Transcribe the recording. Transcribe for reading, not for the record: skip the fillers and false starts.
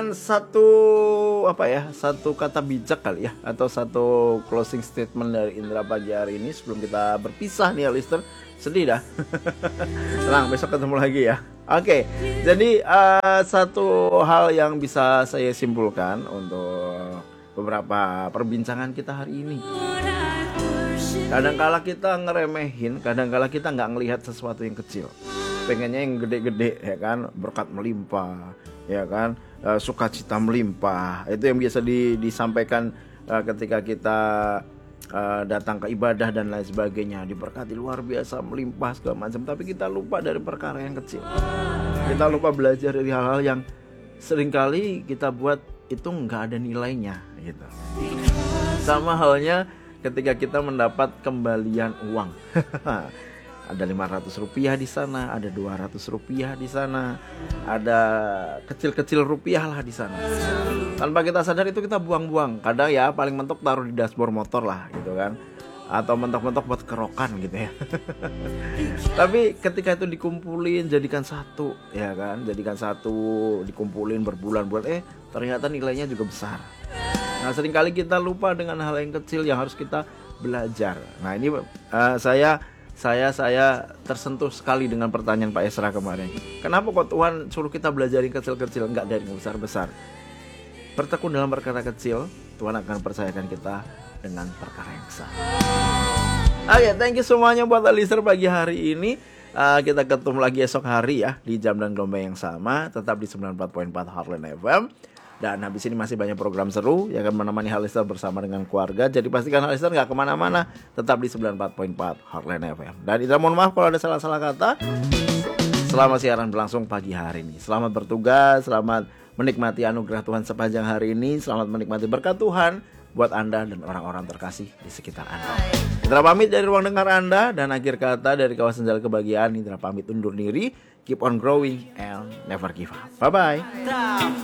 dengan satu satu kata bijak kali ya, atau satu closing statement dari Indra pagi hari ini sebelum kita berpisah nih ya listener. Sedih dah. Tenang, besok ketemu lagi ya. Oke, jadi satu hal yang bisa saya simpulkan untuk beberapa perbincangan kita hari ini. Kadangkala kita ngeremehin, kadangkala kita nggak ngelihat sesuatu yang kecil. Pengennya yang gede-gede ya kan, berkat melimpah ya kan, sukacita melimpah. Itu yang biasa disampaikan ketika kita datang ke ibadah dan lain sebagainya, diberkati luar biasa, melimpah segala macam. Tapi kita lupa dari perkara yang kecil. Kita lupa belajar dari hal-hal yang seringkali kita buat itu nggak ada nilainya gitu. Sama halnya ketika kita mendapat kembalian uang. Ada 500 rupiah di sana, ada 200 rupiah di sana, ada kecil-kecil rupiah lah di sana. Tanpa kita sadar itu kita buang-buang. Kadang ya paling mentok taruh di dashboard motor lah gitu kan, atau mentok-mentok buat kerokan gitu ya. Tapi ketika itu dikumpulin jadikan satu ya kan, jadikan satu, dikumpulin berbulan-bulan, ternyata nilainya juga besar. Nah seringkali kita lupa dengan hal yang kecil yang harus kita belajar. Nah ini saya tersentuh sekali dengan pertanyaan Pak Esra kemarin. Kenapa kok Tuhan suruh kita belajar yang kecil-kecil, enggak dari yang besar-besar? Bertekun dalam perkara kecil, Tuhan akan percayakan kita dengan perkara yang besar. Oke, thank you semuanya buat listener pagi hari ini. Kita ketemu lagi esok hari ya, di jam dan gelombang yang sama, tetap di 94.4 Heartland FM. Dan habis ini masih banyak program seru yang akan menemani Halister bersama dengan keluarga. Jadi pastikan Halister gak kemana-mana, tetap di 94.4 Heartland FM. Dan Indra mohon maaf kalau ada salah-salah kata. Selamat siaran berlangsung pagi hari ini. Selamat bertugas, selamat menikmati anugerah Tuhan sepanjang hari ini. Selamat menikmati berkat Tuhan buat Anda dan orang-orang terkasih di sekitar Anda. Indra pamit dari ruang dengar Anda. Dan akhir kata dari kawasan jalan kebahagiaan, Indra pamit undur diri. Keep on growing and never give up. Bye-bye.